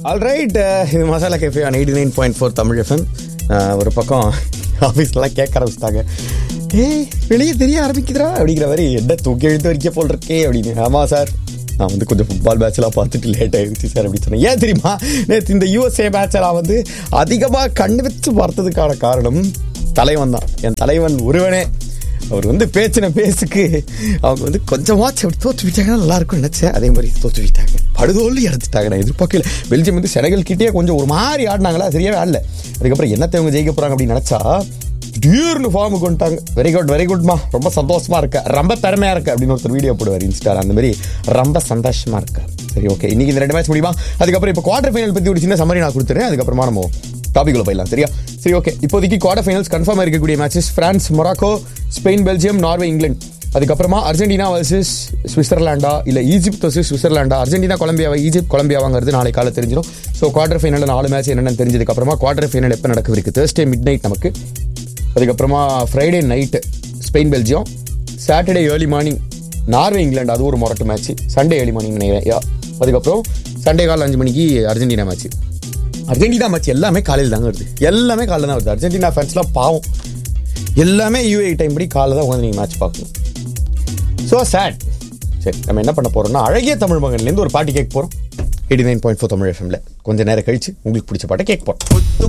Alright, இது masala cafe on 89.4 Tamil FM. ஒரு பக்கம் ஆஃபீஸ்லாம் கேட்க ஆரம்பிச்சிட்டாங்க, வெளியே தெரிய ஆரம்பிக்குதுரா அப்படிங்கிற மாதிரி, என்ன தூக்கி எழுத்து வரைக்க போல் இருக்கே அப்படின்னு. ஆமாம் சார், நான் வந்து கொஞ்சம் ஃபுட்பால் மேட்ச்லாம் பார்த்துட்டு லேட் ஆகிடுச்சு சார் அப்படின்னு சொன்னேன். ஏன் தெரியுமா, நேற்று இந்த USA மேட்செல்லாம் வந்து அதிகமாக கண்ணு வச்சு பார்த்ததுக்கான காரணம் தலைவன் தான். என் தலைவன் ஒருவனே. அவர் வந்து பேச்சின பேசுக்கு அவங்க வந்து கொஞ்சமாச்சு அப்படி தோற்று விட்டாங்கன்னா நல்லா இருக்கும் நினைச்சேன். அதே மாதிரி தோற்று விட்டாங்க, படுதோல்வி இறந்துட்டாங்க. நான் எதிர்பார்க்கல. பெல்ஜியம் வந்து செனகல் கிட்டே கொஞ்சம் ஒரு மாதிரி ஆடினாங்களா, சரியாவே ஆடல. அதுக்கப்புறம் என்னத்தை அவங்க ஜெயிக்க போறாங்க அப்படின்னு நினைச்சா திடீர்னு ஃபார்முக்கு வந்துட்டாங்க. வெரி குட்மா, ரொம்ப சந்தோஷமா இருக்க, ரொம்ப பெருமையா இருக்கு அப்படின்னு ஒருத்தர் வீடியோ போடுவார் இன்ஸ்டால. அந்த மாதிரி ரொம்ப சந்தோஷமா இருக்கு. சரி, ஓகே, இன்னைக்கு இந்த 2 மேட்ச் முடியுமா? அதுக்கப்புறம் இப்போ குவார்டர் ஃபைனல் பத்தி ஒரு சின்ன சம்மரி நான் கொடுத்துறேன். அதுக்கப்புறமா நம்ம டாபிக்குள்ள போயிடலாம். சரியா? சரி, ஓகே. இப்போதைக்கு குவார்டர் ஃபைனல்ஸ் கன்ஃபார்ம் இருக்கக்கூடிய matches France Morocco, Spain Belgium, Norway England. அதுக்கப்புறமா அர்ஜென்டினா வர்சஸ் சுவிட்சர்லாண்டா இல்ல ஈஜிப்ட் வர்சஸ் சுவிட்சர்லாண்டா, அர்ஜென்டினா கொலம்பியாவா, ஈஜிப்ட் கொலம்பியாவாங்கிறது நாளை காலை தெரிஞ்சிடும். ஸோ குவார்டர் ஃபைனல்ல 4 மேட்ச் என்னென்னு தெரிஞ்சதுக்கு அப்புறமா குவார்டர் ஃபைனல் எப்போ நடக்கவிருக்கு? Thursday midnight நமக்கு. அதுக்கப்புறமா Friday night Spain Belgium, Saturday early morning Norway England, அது ஒரு மொரட்டு மேட்ச். சண்டே ஏர்லி மார்னிங் நினைக்கிறேன். அதுக்கப்புறம் சண்டே காலை 5 மணிக்கு அர்ஜென்டினா மேட்ச். அர்ஜென்டினா மேட்ச் எல்லாமே காலையில் தாங்க வருது, எல்லாமே காலையில் தான் வருது. அர்ஜென்டினா ஃபேன்ஸ்லாம் பாவம், எல்லாமே UAE டைம் படி காலையில் தான் உட்காந்து நீங்கள் மேட்ச் பார்க்கணும். So sad. சரி, நம்ம என்ன பண்ண போறோம்னா அழகிய தமிழ் மகன்லேருந்து ஒரு பாட்டு கேட்க போகிறோம். 89.4 தமிழ் எஃப்எம்ல கொஞ்சம் நேரம் கழிச்சு உங்களுக்கு பிடிச்ச பாட்டை கேட்க போகிறோம்.